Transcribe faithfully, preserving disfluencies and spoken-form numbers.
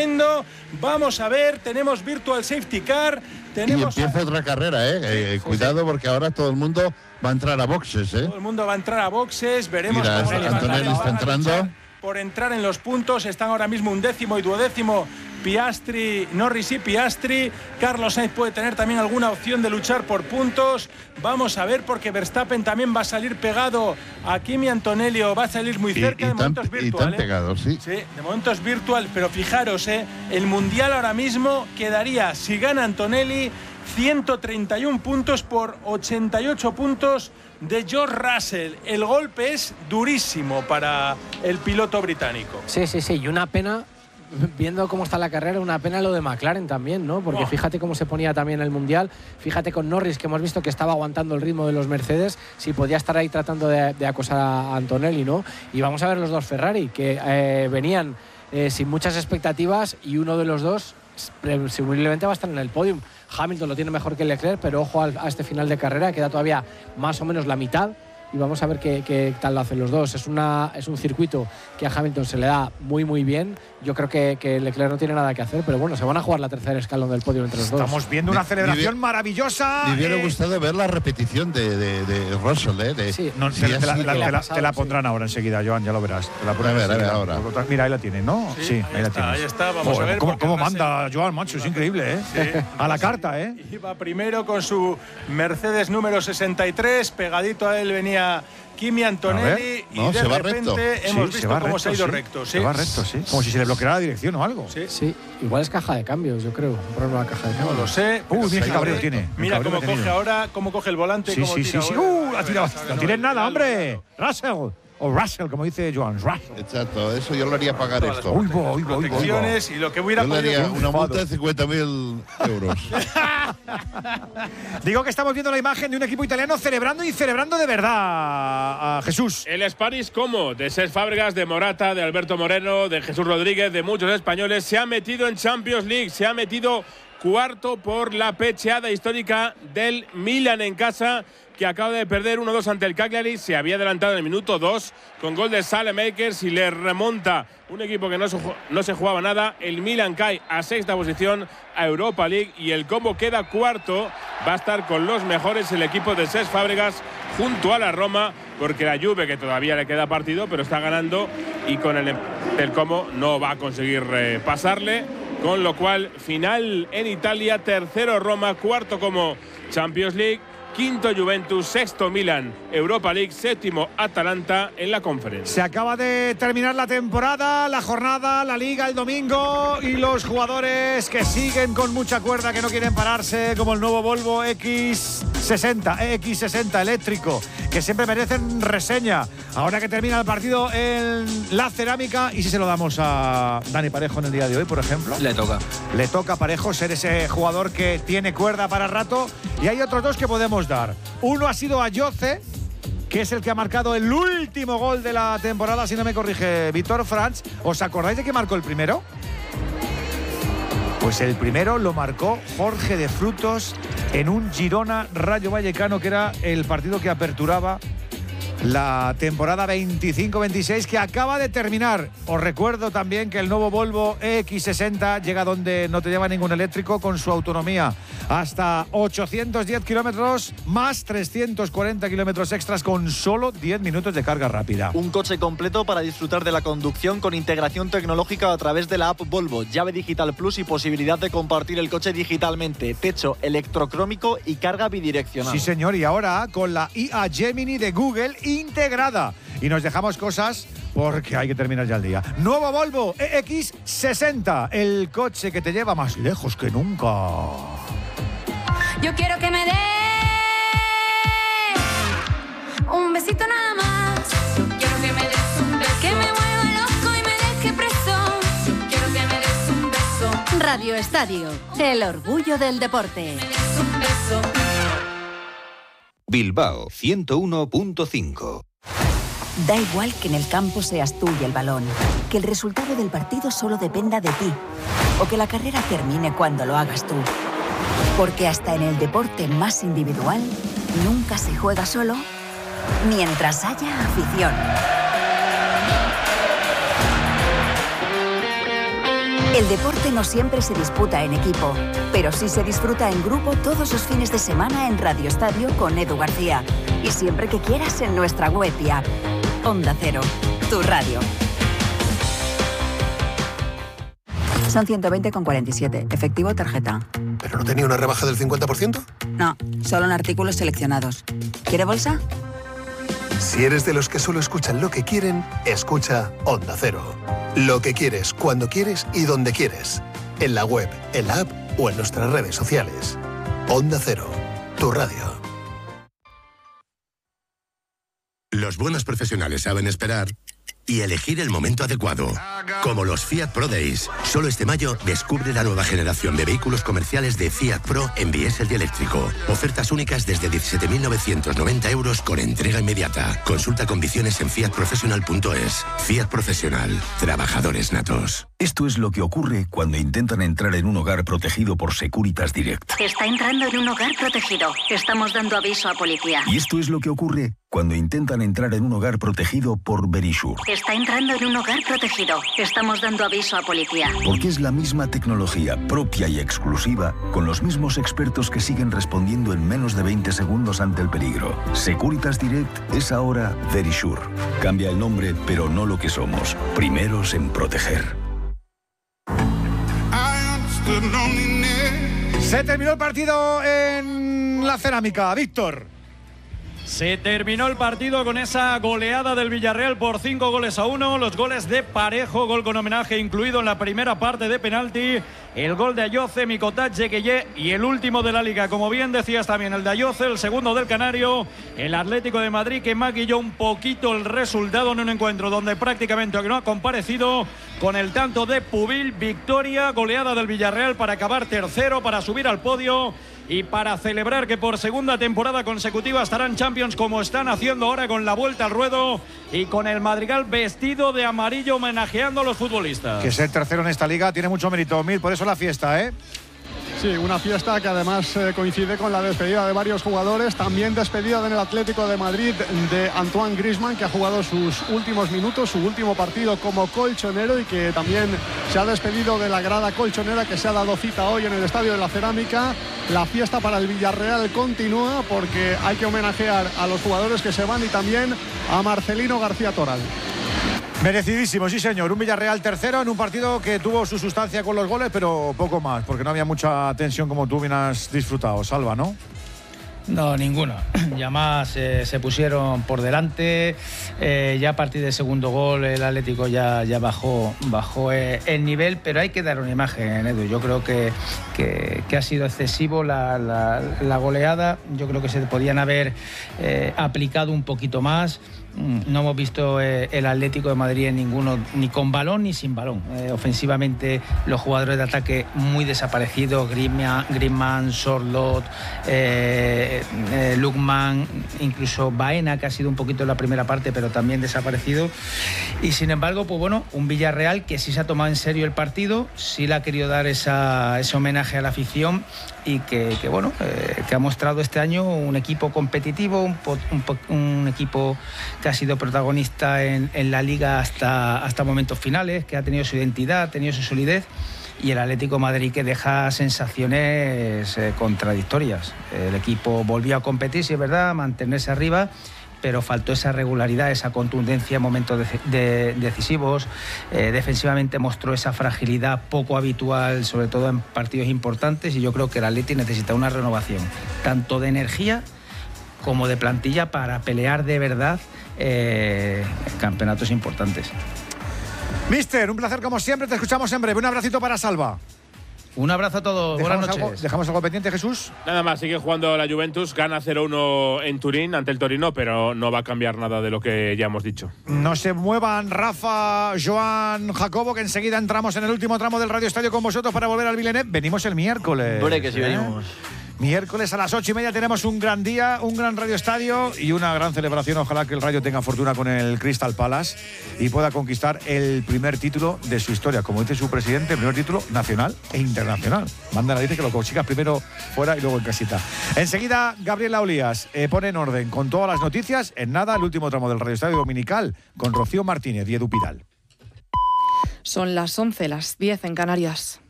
tremendo. Vamos a ver, tenemos Virtual Safety Car. Tenemos y empieza a... otra carrera, ¿eh? eh sí, cuidado sí. porque ahora todo el mundo va a entrar a boxes, ¿eh? Todo el mundo va a entrar a boxes, veremos Mira, cómo los Antonelli McLaren está van a entrando. luchar por entrar en los puntos. Están ahora mismo un décimo y duodécimo Piastri, Norris y Piastri. Carlos Sainz puede tener también alguna opción de luchar por puntos. Vamos a ver, porque Verstappen también va a salir pegado a Kimi Antonelli, o va a salir muy cerca. Y, y de tan, momentos y virtual, tan ¿eh? pegado, sí. Sí, de momento es virtual, pero fijaros, ¿eh? El Mundial ahora mismo quedaría, si gana Antonelli, ciento treinta y uno puntos por ochenta y ocho puntos de George Russell. El golpe es durísimo para el piloto británico. Sí, sí, sí, y una pena, viendo cómo está la carrera, una pena lo de McLaren también, ¿no? Porque oh. fíjate cómo se ponía también el Mundial, fíjate con Norris, que hemos visto que estaba aguantando el ritmo de los Mercedes, si podía estar ahí tratando de, de acosar a Antonelli, ¿no? Y vamos a ver los dos Ferrari, que eh, venían eh, sin muchas expectativas, y uno de los dos presumiblemente va a estar en el podium. Hamilton lo tiene mejor que Leclerc, pero ojo a este final de carrera, queda todavía más o menos la mitad, y vamos a ver qué, qué tal lo hacen los dos. Es, una, es un circuito que a Hamilton se le da muy muy bien. Yo creo que, que Leclerc no tiene nada que hacer, pero bueno, se van a jugar la tercera escalón del podio entre los Estamos dos. Estamos viendo una celebración me, maravillosa. Me hubiera eh. gustado ver la repetición de, de, de Russell, ¿eh? De, sí, no, te, te, la, la, te, la, te la pondrán sí. ahora enseguida, Joan, ya lo verás. Te la a ver, a ver, ahora. Mira, ahí la tiene, ¿no? Sí, sí ahí, ahí la está, tienes. ahí está, vamos oh, a ver. ¿Cómo, cómo manda Joan, macho? Es increíble, ¿eh? Sí, a la carta, ¿eh? Iba primero con su Mercedes número sesenta y tres, pegadito a él venía Kimi Antonelli, no, y de se va repente recto. hemos sí, visto se va cómo recto, se ha ido sí. recto. Sí. Se va recto, sí. Como si se le bloqueara la dirección o algo. Sí, sí. Igual es caja de cambios, yo creo. Un problema de caja de cambios. No lo sé. Uy, mira qué cabreo tiene. Mira cómo coge ahora, cómo coge el volante. Sí, cómo sí, tira sí, sí. ahora. Uh, la tira, no tires nada, hombre. Russell. O Russell, como dice Joan. Russell. Exacto, eso yo lo haría pagar Todas esto. Uy, uy, uy, uy, y lo que hubiera yo le haría podido... una multa de cincuenta mil euros. Digo que estamos viendo la imagen de un equipo italiano celebrando y celebrando de verdad, a Jesús. El Spanish como de Cesc Fábregas, de Morata, de Alberto Moreno, de Jesús Rodríguez, de muchos españoles, se ha metido en Champions League, se ha metido cuarto por la pecheada histórica del Milan en casa, que acaba de perder uno dos ante el Cagliari. Se había adelantado en el minuto dos con gol de Saelemaekers y le remonta un equipo que no se, no se jugaba nada. El Milan cae a sexta posición a Europa League y el Como queda cuarto. Va a estar con los mejores el equipo de Cesc Fábregas junto a la Roma, porque la Juve, que todavía le queda partido, pero está ganando, y con el, el Como no va a conseguir eh, pasarle. Con lo cual, final en Italia, tercero Roma, cuarto Como Champions League, quinto Juventus, sexto Milan, Europa League, séptimo Atalanta en la Conference. Se acaba de terminar la temporada, la jornada, la liga el domingo, y los jugadores que siguen con mucha cuerda, que no quieren pararse, como el nuevo Volvo X sesenta, X sesenta eléctrico, que siempre merecen reseña. Ahora que termina el partido en la Cerámica, ¿y si se lo damos a Dani Parejo en el día de hoy, por ejemplo? Le toca. Le toca a Parejo ser ese jugador que tiene cuerda para rato, y hay otros dos que podemos dar. Uno ha sido a Yoce, que es el que ha marcado el último gol de la temporada, si no me corrige Víctor Franz. ¿Os acordáis de que marcó el primero? Pues el primero lo marcó Jorge de Frutos en un Girona Rayo Vallecano, que era el partido que aperturaba la temporada veinticinco veintiséis, que acaba de terminar. Os recuerdo también que el nuevo Volvo X sesenta llega donde no te lleva ningún eléctrico, con su autonomía hasta ochocientos diez kilómetros más trescientos cuarenta kilómetros extras con solo diez minutos de carga rápida. Un coche completo para disfrutar de la conducción, con integración tecnológica a través de la app Volvo, llave digital plus y posibilidad de compartir el coche digitalmente, techo electrocrómico y carga bidireccional. Sí, señor, y ahora con la I A Gemini de Google integrada. Y nos dejamos cosas porque hay que terminar ya el día. Nuevo Volvo E X sesenta, el coche que te lleva más lejos que nunca. Yo quiero que me des un besito nada más. Yo quiero que me des un beso, que me vuelva loco y me deje preso. Yo quiero que me des un beso. Radio Estadio, el orgullo del deporte. Me des un beso. Bilbao ciento uno punto cinco. Da igual que en el campo seas tú y el balón, que el resultado del partido solo dependa de ti, o que la carrera termine cuando lo hagas tú. Porque hasta en el deporte más individual, nunca se juega solo, mientras haya afición. El deporte no siempre se disputa en equipo, pero sí se disfruta en grupo todos los fines de semana en Radio Estadio con Edu García. Y siempre que quieras en nuestra web y app. Onda Cero, tu radio. Son ciento veinte con cuarenta y siete, efectivo tarjeta. ¿Pero no tenía una rebaja del cincuenta por ciento? No, solo en artículos seleccionados. ¿Quiere bolsa? Si eres de los que solo escuchan lo que quieren, escucha Onda Cero. Lo que quieres, cuando quieres y donde quieres. En la web, en la app o en nuestras redes sociales. Onda Cero, tu radio. Los buenos profesionales saben esperar y elegir el momento adecuado. Como los Fiat Pro Days. Solo este mayo descubre la nueva generación de vehículos comerciales de Fiat Pro en diésel y eléctrico. Ofertas únicas desde diecisiete mil novecientos noventa euros con entrega inmediata. Consulta condiciones en fiat professional punto es. Fiat Profesional. Trabajadores natos. Esto es lo que ocurre cuando intentan entrar en un hogar protegido por Securitas Direct. Está entrando en un hogar protegido. Estamos dando aviso a policía. Y esto es lo que ocurre cuando intentan entrar en un hogar protegido por Verisure. Está entrando en un hogar protegido. Estamos dando aviso a policía. Porque es la misma tecnología propia y exclusiva, con los mismos expertos que siguen respondiendo en menos de veinte segundos ante el peligro. Securitas Direct es ahora Verisure. Cambia el nombre, pero no lo que somos. Primeros en proteger. Se terminó el partido en la Cerámica. Víctor. Se terminó el partido con esa goleada del Villarreal por cinco goles a uno. Los goles de Parejo, gol con homenaje incluido en la primera parte de penalti. El gol de Ayoce, Mikotaj, Yekeye y el último de la Liga. Como bien decías también, el de Ayoce, el segundo del Canario. El Atlético de Madrid que maquilló un poquito el resultado en un encuentro donde prácticamente no ha comparecido, con el tanto de Pubil. Victoria, goleada del Villarreal para acabar tercero, para subir al podio y para celebrar que por segunda temporada consecutiva estarán Champions, como están haciendo ahora con la vuelta al ruedo y con el Madrigal vestido de amarillo homenajeando a los futbolistas. Que ser tercero en esta liga tiene mucho mérito, Mil, por eso la fiesta, ¿eh? Sí, una fiesta que además eh, coincide con la despedida de varios jugadores. También despedida en el Atlético de Madrid de Antoine Griezmann, que ha jugado sus últimos minutos, su último partido como colchonero, y que también se ha despedido de la grada colchonera que se ha dado cita hoy en el Estadio de la Cerámica. La fiesta para el Villarreal continúa porque hay que homenajear a los jugadores que se van y también a Marcelino García Toral. Merecidísimo, sí señor. Un Villarreal tercero en un partido que tuvo su sustancia con los goles, pero poco más, porque no había mucha tensión como tú bien has disfrutado. Salva, ¿no? No, ninguno. Ya más eh, se pusieron por delante. Eh, ya a partir del segundo gol el Atlético ya, ya bajó, bajó eh, el nivel, pero hay que dar una imagen, Edu. Yo creo que, que, que ha sido excesivo la, la, la goleada. Yo creo que se podían haber eh, aplicado un poquito más. No hemos visto eh, el Atlético de Madrid en ninguno, ni con balón ni sin balón. Eh, ofensivamente, los jugadores de ataque muy desaparecidos: Griezmann, Griezmann Sorlot, eh, eh, Lukman, incluso Baena, que ha sido un poquito en la primera parte, pero también desaparecido. Y sin embargo, pues bueno, un Villarreal que sí se ha tomado en serio el partido, sí le ha querido dar esa, ese homenaje a la afición, y que, que bueno, eh, que ha mostrado este año un equipo competitivo, un, un, un equipo que ha sido protagonista en, en la Liga hasta, hasta momentos finales, que ha tenido su identidad, ha tenido su solidez, y el Atlético de Madrid que deja sensaciones eh, contradictorias. El equipo volvió a competir, sí es verdad, a mantenerse arriba, pero faltó esa regularidad, esa contundencia en momentos de, de, decisivos. Eh, defensivamente mostró esa fragilidad poco habitual, sobre todo en partidos importantes, y yo creo que el Atleti necesita una renovación, tanto de energía como de plantilla, para pelear de verdad eh, campeonatos importantes. Mister, un placer como siempre, te escuchamos en breve. Un abracito para Salva. Un abrazo a todos, buenas noches. Algo, ¿Dejamos algo pendiente, Jesús? Nada más, sigue jugando la Juventus, gana cero uno en Turín ante el Torino, pero no va a cambiar nada de lo que ya hemos dicho. No se muevan, Rafa, Joan, Jacobo, que enseguida entramos en el último tramo del Radio Estadio con vosotros para volver al Villeneuve. Venimos el miércoles. Hombre, que sí, ¿eh? venimos. Miércoles a las ocho y media tenemos un gran día, un gran Radio Estadio y una gran celebración. Ojalá que el Rayo tenga fortuna con el Crystal Palace y pueda conquistar el primer título de su historia. Como dice su presidente, el primer título nacional e internacional. Manda, dice que lo consigas primero fuera y luego en casita. Enseguida, Gabriela Olías eh, pone en orden con todas las noticias. En nada, el último tramo del Radio Estadio Dominical con Rocío Martínez y Edu Pidal. Son las once, las diez en Canarias.